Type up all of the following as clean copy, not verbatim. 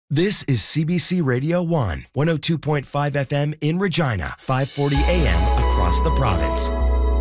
This is CBC Radio 1, 102.5 FM in Regina, 540 AM across the province.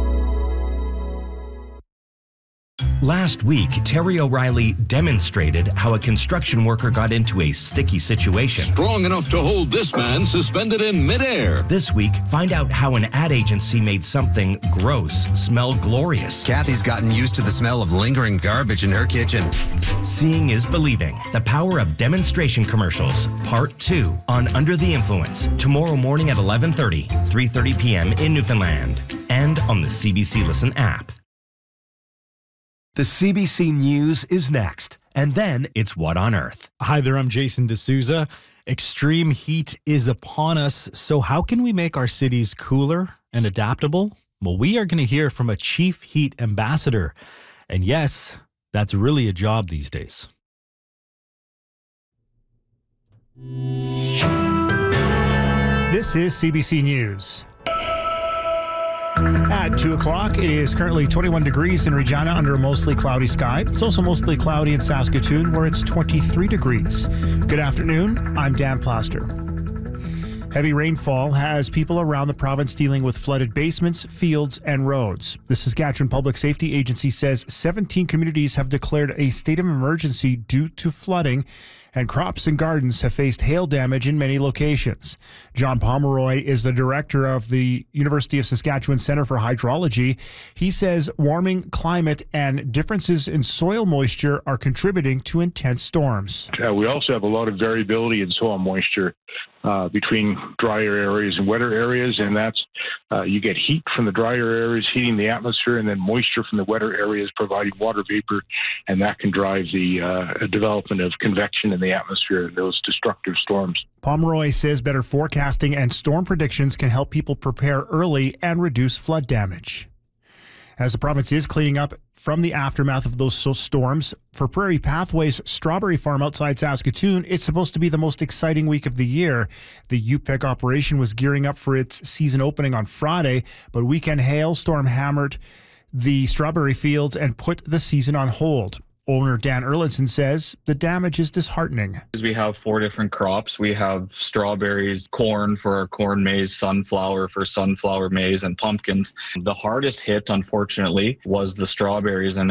Last week, Terry O'Reilly demonstrated how a construction worker got into a sticky situation. Strong enough to hold this man suspended in midair. This week, find out how an ad agency made something gross smell glorious. Kathy's gotten used to the smell of lingering garbage in her kitchen. Seeing is believing. The power of demonstration commercials, Part 2 on Under the Influence. Tomorrow morning at 11:30, 3:30 p.m. in Newfoundland. And on the CBC Listen app. The CBC News is next, and then it's What on Earth. Hi there, I'm Jason D'Souza. Extreme heat is upon us, so how can we make our cities cooler and adaptable? Well, we are going to hear from a chief heat ambassador, and yes, that's really a job these days. This is CBC News. At 2 o'clock, it is currently 21 degrees in Regina under a mostly cloudy sky. It's also mostly cloudy in Saskatoon, where it's 23 degrees. Good afternoon. I'm Dan Plaster. Heavy rainfall has people around the province dealing with flooded basements, fields, and roads. The Saskatchewan Public Safety Agency says 17 communities have declared a state of emergency due to flooding, and crops and gardens have faced hail damage in many locations. John Pomeroy is the director of the University of Saskatchewan Centre for Hydrology. He says warming climate and differences in soil moisture are contributing to intense storms. We also have a lot of variability in soil moisture between drier areas and wetter areas, and that's you get heat from the drier areas heating the atmosphere, and then moisture from the wetter areas providing water vapor, and that can drive the development of convection in the atmosphere and those destructive storms. Pomeroy says better forecasting and storm predictions can help people prepare early and reduce flood damage. As the province is cleaning up from the aftermath of those storms, for Prairie Pathways Strawberry Farm outside Saskatoon, it's supposed to be the most exciting week of the year. The UPEC operation was gearing up for its season opening on Friday, but weekend hailstorm hammered the strawberry fields and put the season on hold. Owner Dan Erlinson says the damage is disheartening. We have 4 different crops. We have strawberries, corn for our corn maize, sunflower for sunflower maize, and pumpkins. The hardest hit, unfortunately, was the strawberries, and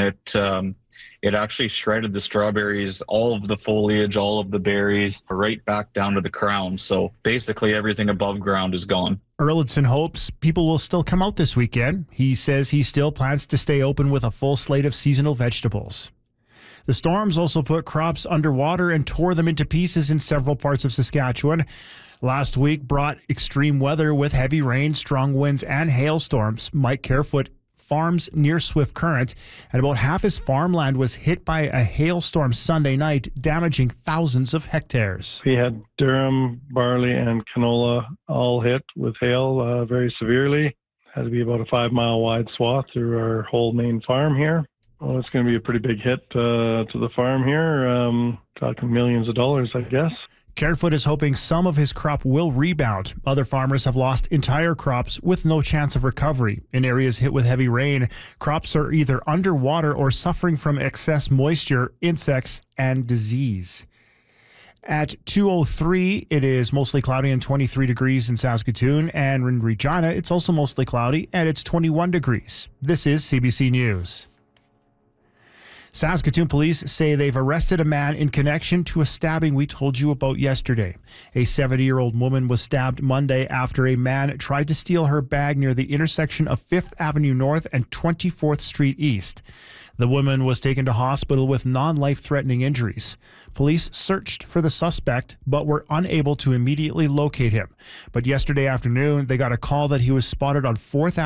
it actually shredded the strawberries, all of the foliage, all of the berries, right back down to the crown. So basically everything above ground is gone. Erlinson hopes people will still come out this weekend. He says he still plans to stay open with a full slate of seasonal vegetables. The storms also put crops underwater and tore them into pieces in several parts of Saskatchewan. Last week brought extreme weather with heavy rain, strong winds, and hailstorms. Mike Carefoot farms near Swift Current, and about half his farmland was hit by a hailstorm Sunday night, damaging thousands of hectares. We had durum, barley, and canola all hit with hail very severely. Had to be about a 5-mile wide swath through our whole main farm here. Well, it's going to be a pretty big hit to the farm here, talking millions of dollars, I guess. Carefoot is hoping some of his crop will rebound. Other farmers have lost entire crops with no chance of recovery. In areas hit with heavy rain, crops are either underwater or suffering from excess moisture, insects, and disease. At 2:03, it is mostly cloudy and 23 degrees in Saskatoon, and in Regina, it's also mostly cloudy and it's 21 degrees. This is CBC News. Saskatoon police say they've arrested a man in connection to a stabbing we told you about yesterday. A 70-year-old woman was stabbed Monday after a man tried to steal her bag near the intersection of 5th Avenue North and 24th Street East. The woman was taken to hospital with non-life-threatening injuries. Police searched for the suspect but were unable to immediately locate him. But yesterday afternoon, they got a call that he was spotted on 4th Avenue